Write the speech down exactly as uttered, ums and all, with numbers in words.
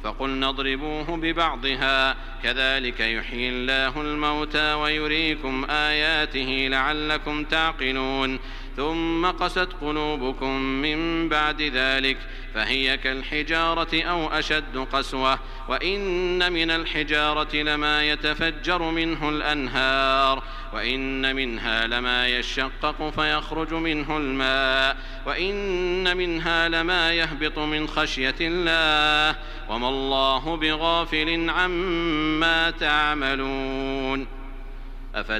فقلنا اضربوه ببعضها كذلك يحيي الله الموتى ويريكم آياته لعلكم تعقلون ثم قست قلوبكم من بعد ذلك فهي كالحجارة أو أشد قسوة وإن من الحجارة لما يتفجر منه الأنهار وإن منها لما يشقق فيخرج منه الماء وإن منها لما يهبط من خشية الله وما الله بغافل عما تعملون